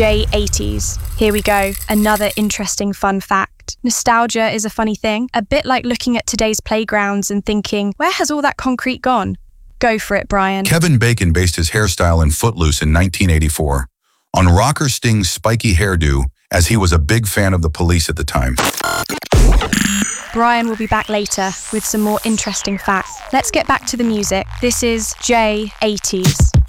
J80s. Here we go, another interesting fun fact. Nostalgia is a funny thing, a bit like looking at today's playgrounds and thinking, where has all that concrete gone? Go for it, Brian. Kevin Bacon based his hairstyle in Footloose in 1984 on rocker Sting's spiky hairdo, as he was a big fan of the Police at the time. Brian will be back later with some more interesting facts. Let's get back to the music. This is J80s.